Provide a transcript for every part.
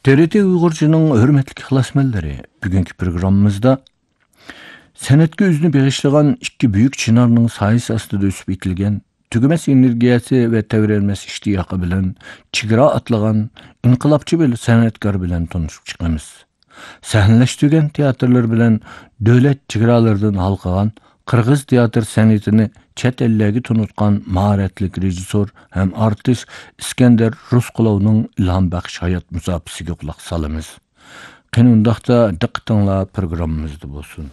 TRT Uyg'urchining hurmatli ixlosmandlari, bugungi programmamizda san'atga o'zini bag'ishlagan ikki buyuk chinarning soyasi ostida o'sib etilgan, tugamas energiyasi va tavranmas ishtiyoqi bilan chegara atlagan inqilobchi bir san'atkor bilan tanishib chiqamiz. Sahnalashtirgan teatrlar bilan davlat chegaralaridan halqagan Qirg'iz teatr san'atini chet ellarga tunutgan mahoratli rejissor ham artist Iskandar Rusqulovning ilhom baxsh hayot musofasiga quloq solamiz. Qani undaqda diqqatinglar programmamizda bo'lsin.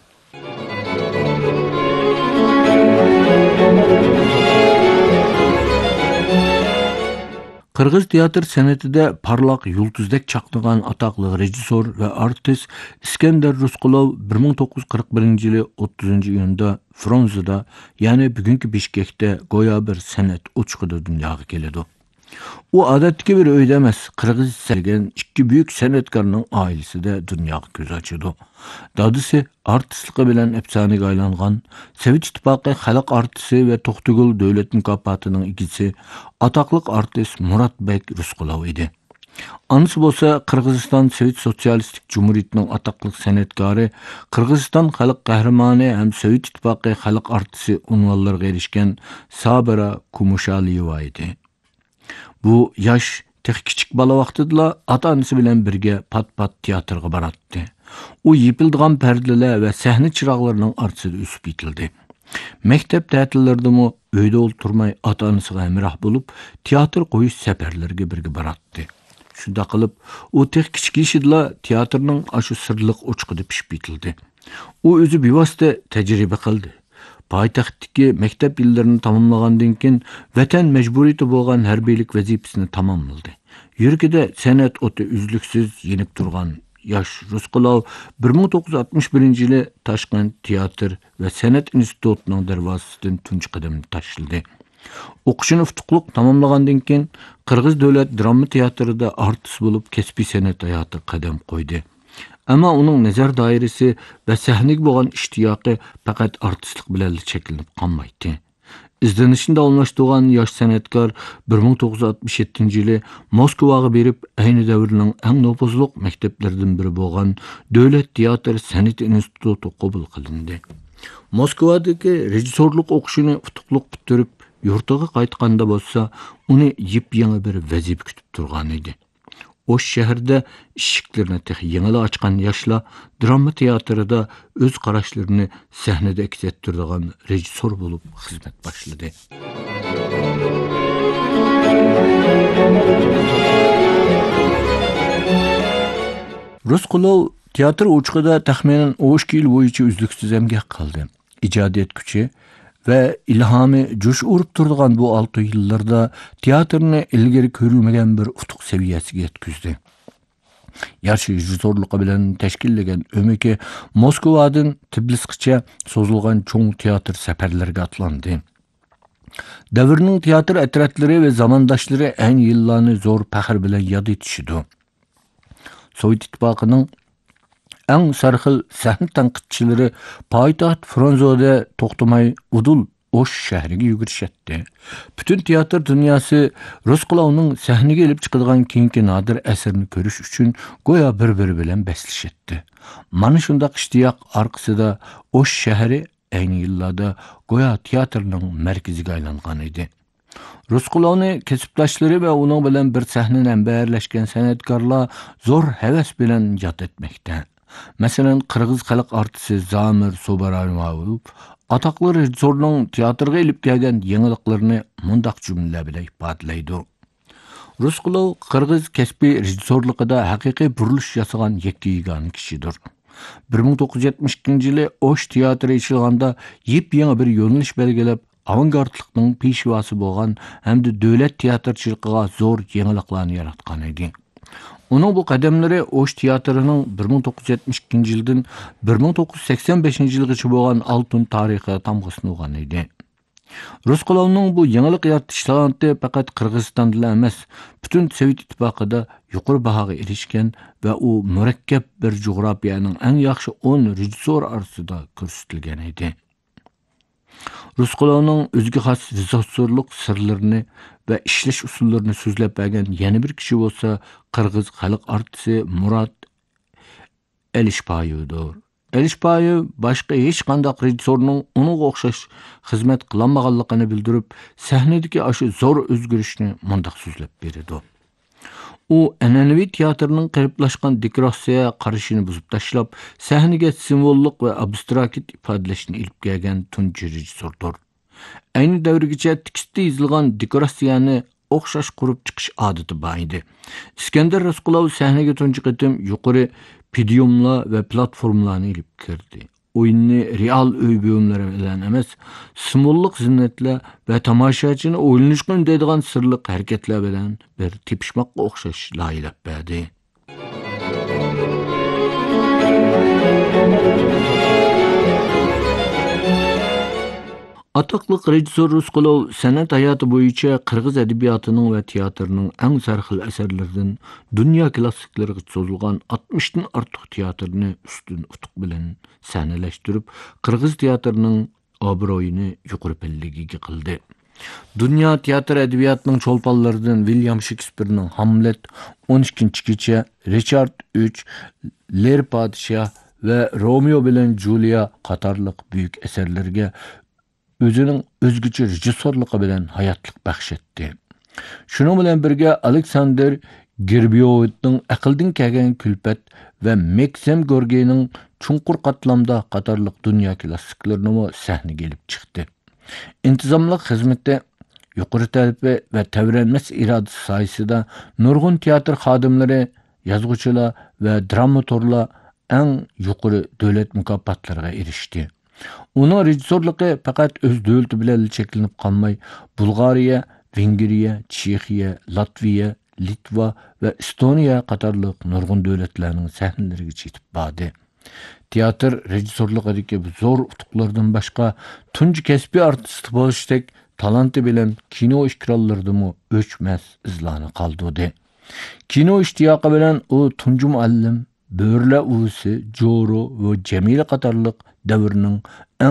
Qirg'iz teatr san'atida parlaq yulduzdek chaqnagan atoqli rejissor va artist Iskandar Rusqulov 1941-yili 30-iyunda Frunzeda, ya'ni bugungi Bishkekda go'yo bir san'at o'chqida dunyoga keladi. U odatdagi bir uyda emas, Qirg'iz selgan ikki buyuk san'atkorning oilasida dunyoga ko'z ochadi. Dadisi artistligi bilan efsonaga aylangan, Sovet Ittifoqi xalq artisti va To'xtagul davlat mukofotining egisi atoqli artist Muratbek Rusqulov edi. Anisi bo'lsa Qirg'iziston Sovet Sotsialistik Cumhuriyetining atoqli san'atkori, Qirg'iziston xalq qahramoni ham Sovet Ittifoqi xalq artisti unvonlariga erishgan Sabira Kumushaliyeva edi. Bu yosh kichik bola vaqtida ota-onasi bilan birga pat-pat teatrga borardi. U yepildigan perdeler ve sahne chiroqlarining orasida o'sib yetildi. Maktab ta'tillarida uyda o'ltirmay ota-onasiga hamroh bo'lib, teatr qo'yish safarlariga birga borardi. Shunda qilib, u kichik yoshida teatrning ashu sirliq o'chqida pishib yetildi. U o'zi bevosita tajriba qildi. Poytaxtdagi maktab yillarini tamomlagandan keyin vatan majburiyati bo'lgan harbiylik vazifasini tamomladi. Yuragida san'at o'ti uzluksiz yenib turgan yosh Rusqulov 1961-yili Toshkent teatr va san'at institutining darvozasidan tunji qadamni tashladi. O'qishini utuqliq tamomlagandan keyin Qirg'iz davlat drama teatrida artist bo'lib kasbiy san'at hayotiga qadam qo'ydi. Ama uning nazar doirasi va sahnaga bo'lgan ishtiyoqi faqat artistlik bilan cheklanib qolmaydi. İzlenişini davomlashtirgan yosh san'atkor 1967-yili Moskvaga berib, ayni davrning eng nopozliq maktablaridan biri bo'lgan Davlat teatr san'at instituti qabul qilindi. Moskvadagi rejissorlik o'qishini utuqliq bitirib, yurtiga qaytganda bo'lsa, uni yep-yangi bir vazifa kutib turgan edi. O şehirde eshiklarni yengila açkan yoshlar drama teatrida o'z qarashlarini sahnada aks ettiradigan rejissor bo'lib xizmat boshladi. Rusqulov teatr o'chqida taxminan 12 yil bo'yicha uzluksiz emgak qildi. İcadiyet kuchi ve ilhami coş urup turduğan bu 6 yıllarda teatrını ilgari ko'rilmagan bir utuq seviyesiga yetkizdi. Yarşı rejissorluqi bilan tashkillagan ömeki Moskvadan Tbilisigacha so'zilgan cho'ng teatr safarlariga atlandi. Davrning teatr atratlari ve zamandoshlari ayni yillarni zo'r faxr bilan yod etishdi. Sovet Ittifoqining eng sarxil sahna tanqidchilari poytaxt Frunzeda to'xtamay udul Osh shahriga yugurishdi. Bütün teatr dünyası Rusqulovning sahnaga elib chiqadigan keyingi nadir asarni ko'rish uchun go'yo bir-biri bilan baslashdi. Mana shundaq ishtiyoq orqasida Osh shahri ayni yillarda go'yo teatrning markaziga aylangan edi. Rusqulovni kasbdoshlari va uning bilan bir sahnani ambarlashgan san'atkorlar zo'r havas bilan yod etmoqda. Masalan, Qirg'iz xalq artisti Zamir Sobaroyev atoqli rejissorning teatrga elib kelgan yangiliklarni mundaq jumlalar bilan ifodalaydi. Rusqulov Qirg'iz kasbiy rejissorligida haqiqiy burilish yasagan yagona kishidir. 1972-yili Osh teatri ochilganda yep-yangi bir yo'nalish belgilab, avangardlikning peshvosi bo'lgan hamda davlat teatrchiligiga zo'r yangiliklarni yaratgan edi. Onun bu qadamlari Osh teatrining 1972-yildan 1985-yilgacha bo'lgan altın tarixiga tamg'asini urgan edi. Rusqulovning bu yangilik yaratish talenti faqat Qirg'izistonda emas, butun Sovet Ittifoqida yuqori bahoga erishgan va u murakkab bir jug'rofiyaning eng yaxshi 10 rejissor orasida ko'rsatilgan edi. Rusqulovning o'ziga xos rejissyorlik sirlarini ve işleş usullarını sözlep bergen yeni bir kişi olsa Qırgız xalq artisti Murat Elişbayevidir. Elişbayev başka hiç qandaq rejissorning unuga o'xshash xizmat qilolmaganligini bildirib, sahnedagi aşı zor o'zgarishni mundaq so'zlab berdi. U an'anaviy teatrning qiriblaşgan dekoratsiya qarashini buzib tashlab, sahnaga simvollik va abstrakt ifodalashni ilib kelgan tunji rejissordir. Ayni davrgacha tekstda yozilgan dekoratsiyani o'xshash qurib chiqish odati bor edi. Iskandar Rasqulov sahnaga tunji qitim yuqori podiumlar va platformalarni ilib kirdi. Oyunni real uy buyumlari bilan emas, simvollik zinnatlar va tomoshabini o'ylanishga undaydigan sirliq harakatlar bilan bir tepishmoqqa o'xshash loyilab berdi. Ataqlıq rejissor Rusqulov san'at hayoti bo'yicha Qirg'iz adabiyatining va teatrining eng sarxil asarlaridan dunyo klassiklariga cho'zilgan 60 dan ortiq teatrni ustun utuq bilan sahnalashtirib, Qirg'iz teatrining obro'yini yuqori pallaga qildi. Dünya teatr edebiyatının çolpallarından William Shakespeare'nin Hamlet, 12. Gece, Richard III, Lear Padişah ve Romeo bilen Julia qatarlıq büyük eserlerge özünün özgüçü rejissorluğu bilen hayatlık baxşetdi. Şunun bilen birge Alexander Gerbiovit'nin Aqldan kelgan külpet ve Maxim Gorki'nin Çunqur qatlamda qatarlıq dünya klassiklarini sahne gelip çıktı. İntizamlıq xizmette yuqori tələbi ve tevrenmez iradesi sayesinde nurgun teatr xadimleri, yazgıçılar ve dramaturlar en yuqori devlet mükafatlarına erişti. Onun rejissorluğu fakat öz devleti bilen çekilip kalmay, Bulgariya, Vengriya, Çexiya, Latviya, Litva ve Estoniya qatarlıq nurgun devletlerinin sahnelerine çetip bardı. Teatr rejissorluğundaki bu zor utuqlardan başka tunji kesbi artist bo'lishdak talanti bilen kino işkrallarımı ölçmez izlanı kaldı. Kino iştiyaqı bilen o tunji muallim, Börle Usi, Joro ve Cemile qatarlıq devrinin